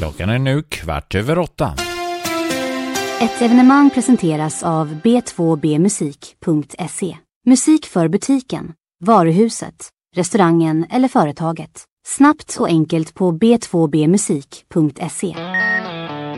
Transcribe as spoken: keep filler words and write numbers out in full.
Klockan är nu kvart över åtta. Ett evenemang presenteras av b två b musik punkt se. Musik för butiken, varuhuset, restaurangen eller företaget. Snabbt och enkelt på b två b musik punkt se.